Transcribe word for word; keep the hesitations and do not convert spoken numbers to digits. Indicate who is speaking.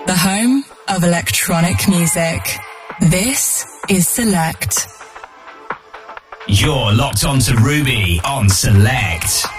Speaker 1: the home of electronic music. This is Select.
Speaker 2: You're locked onto Ruby on Select.